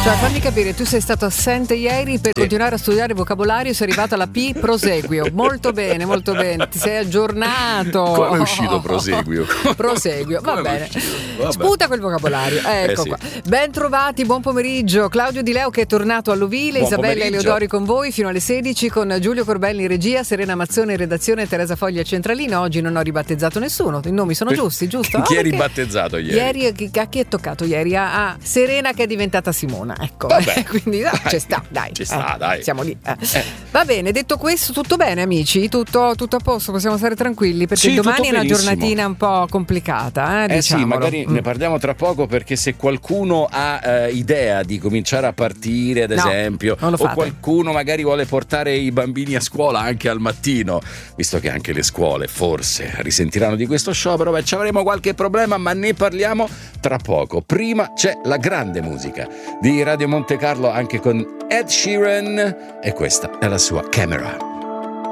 Cioè, fammi capire, tu sei stato assente ieri per continuare a studiare vocabolario, sei arrivato alla P, proseguio. Molto bene, ti sei aggiornato. Come è uscito proseguio? Proseguio, va bene. Sputa quel vocabolario. Ecco qua. Ben trovati, buon pomeriggio. Claudio Di Leo che è tornato all'ovile, Buon Isabella pomeriggio. Eleodori con voi fino alle 16 con Giulio Corbelli in regia, Serena Mazzone in redazione, Teresa Foglia a centralino. Oggi non ho ribattezzato nessuno, i nomi sono giusti, giusto? Chi è perché ribattezzato ieri? A chi è toccato ieri? A Serena che è diventata Simona. Ecco, quindi ci sta, dai. Siamo lì. Va bene, detto questo, tutto bene, amici? Tutto a posto, possiamo stare tranquilli perché Sì, domani è una benissimo. giornatina un po' complicata, diciamolo. Sì, magari ne parliamo tra poco, perché se qualcuno ha idea di cominciare a partire, ad esempio, non lo o fate. qualcuno magari vuole portare i bambini a scuola anche al mattino, visto che anche le scuole forse risentiranno di questo sciopero, ci avremo qualche problema, ma ne parliamo tra poco. Prima c'è la grande musica di Radio Monte Carlo, anche con Ed Sheeran, e questa è la sua Camera.